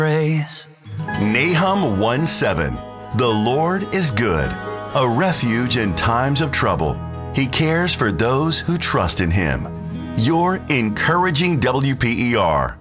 praise. Nahum 1:7. The Lord is good, a refuge in times of trouble. He cares for those who trust in Him. Your encouraging WPER.